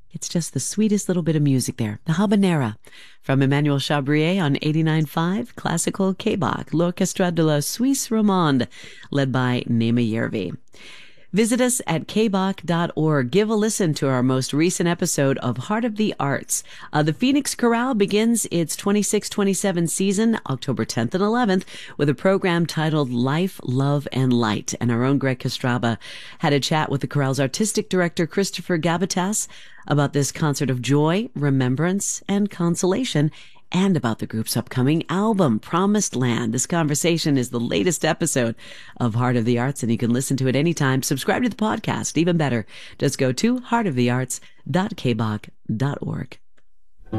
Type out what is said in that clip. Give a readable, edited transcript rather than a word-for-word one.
It's just the sweetest little bit of music there. The Habanera from Emmanuel Chabrier on 89.5 Classical K-Bach, L'Orchestre de la Suisse Romande, led by Nema Yervi. Visit us at kbach.org. Give a listen to our most recent episode of Heart of the Arts. The Phoenix Chorale begins its 26-27 season, October 10th and 11th, with a program titled Life, Love, and Light. And our own Greg Kostraba had a chat with the chorale's artistic director, Christopher Gavitas, about this concert of joy, remembrance, and consolation, and about the group's upcoming album, Promised Land. This conversation is the latest episode of Heart of the Arts, and you can listen to it anytime. Subscribe to the podcast. Even better, just go to heartofthearts.kbach.org.